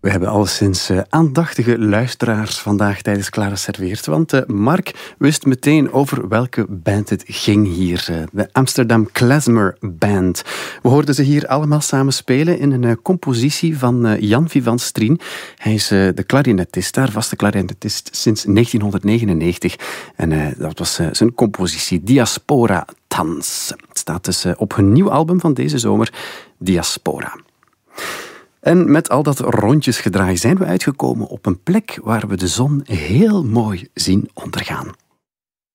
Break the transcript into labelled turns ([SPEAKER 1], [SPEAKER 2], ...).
[SPEAKER 1] We hebben alleszins aandachtige luisteraars vandaag tijdens Clara Serveert. Want Mark wist meteen over welke band het ging hier. De Amsterdam Klezmer Band. We hoorden ze hier allemaal samen spelen in een compositie van Jan Vivan Strien. Hij is de klarinetist daar, vaste klarinetist sinds 1999. En dat was zijn compositie Diaspora Thans. Het staat dus op hun nieuw album van deze zomer, Diaspora. En met al dat rondjesgedraai zijn we uitgekomen op een plek waar we de zon heel mooi zien ondergaan.